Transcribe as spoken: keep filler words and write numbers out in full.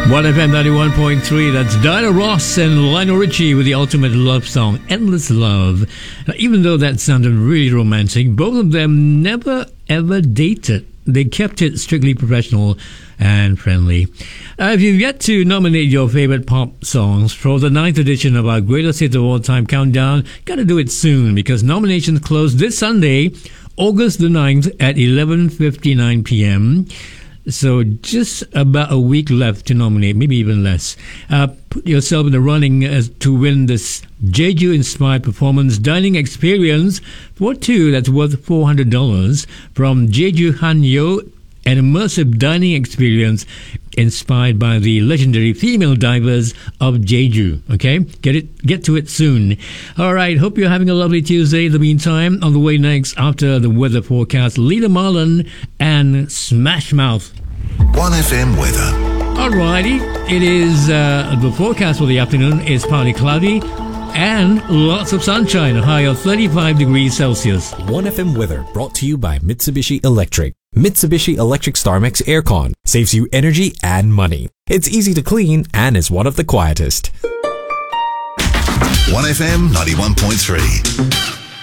one F M ninety-one point three, that's Diana Ross and Lionel Richie with the ultimate love song, Endless Love. Now, even though that sounded really romantic, both of them never ever dated. They kept it strictly professional and friendly. Uh, if you've yet to nominate your favorite pop songs for the ninth edition of our Greatest Hits of All Time Countdown, gotta do it soon because nominations close this Sunday, August the ninth at eleven fifty-nine p.m., so just about a week left to nominate, maybe even less. Uh, put yourself in the running as to win this Jeju-inspired performance dining experience for two that's worth four hundred dollars from Jeju Hanyo, an immersive dining experience inspired by the legendary female divers of Jeju. Okay, get it, get to it soon. All right, hope you're having a lovely Tuesday. In the meantime, on the way next after the weather forecast, Lena Marlin and Smash Mouth. one F M weather. Alrighty, it is uh, the forecast for the afternoon is partly cloudy and lots of sunshine, a high of thirty-five degrees Celsius. one F M weather brought to you by Mitsubishi Electric. Mitsubishi Electric StarMax Aircon saves you energy and money. It's easy to clean and is one of the quietest. one F M ninety-one point three.